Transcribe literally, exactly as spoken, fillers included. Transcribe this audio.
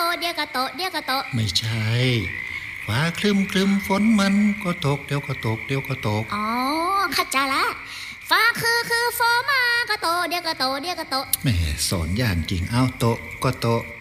เดี๋ยวก็โตเดี๋ยวก็โตไม่ใช่ฟ้าครึมครึมฝนมันก็ตกเดี๋ยวก็ตกเดี๋ยวก็ตกอ๋อเข้าใจละฟ้าคือคือฝนมาก็โตเดี๋ยวก็โตเดี๋ยวก็โตแหมสอนอย่างจริงเอาโตก็โต